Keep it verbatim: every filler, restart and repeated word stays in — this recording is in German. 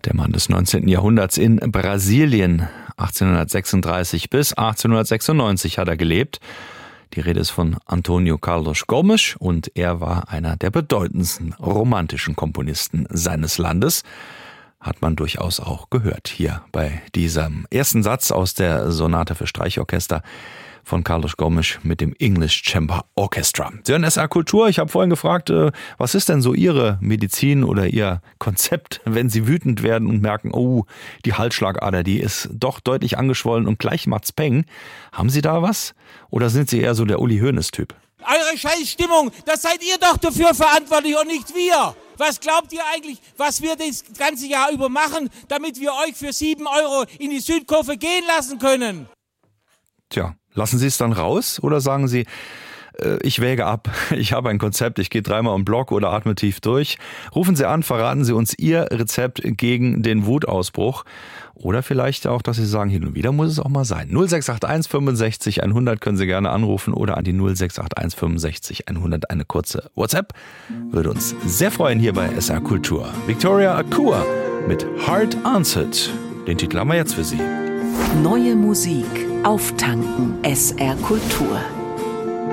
Der Mann des neunzehnten Jahrhunderts in Brasilien. achtzehnhundertsechsunddreißig bis achtzehnhundertsechsundneunzig hat er gelebt. Die Rede ist von Antônio Carlos Gomes und er war einer der bedeutendsten romantischen Komponisten seines Landes. Hat man durchaus auch gehört hier bei diesem ersten Satz aus der Sonate für Streichorchester von Carlos Gomes mit dem English Chamber Orchestra. Sie hören S R Kultur. Ich habe vorhin gefragt, was ist denn so Ihre Medizin oder Ihr Konzept, wenn Sie wütend werden und merken, oh, die Halsschlagader, die ist doch deutlich angeschwollen und gleich macht's Peng. Haben Sie da was? Oder sind Sie eher so der Uli Hoeneß-Typ? Eure Scheißstimmung, das seid ihr doch dafür verantwortlich und nicht wir. Was glaubt ihr eigentlich, was wir das ganze Jahr über machen, damit wir euch für sieben Euro in die Südkurve gehen lassen können? Tja, lassen Sie es dann raus oder sagen Sie, äh, ich wäge ab, ich habe ein Konzept, ich gehe dreimal im Block oder atme tief durch. Rufen Sie an, verraten Sie uns Ihr Rezept gegen den Wutausbruch. Oder vielleicht auch, dass Sie sagen, hin und wieder muss es auch mal sein. null sechs acht eins fünfundsechzig hundert können Sie gerne anrufen oder an die null sechs acht eins fünfundsechzig hundert eine kurze WhatsApp. Würde uns sehr freuen hier bei S R Kultur. Victoria Akua mit Heart Answered. Den Titel haben wir jetzt für Sie. Neue Musik auftanken. S R Kultur.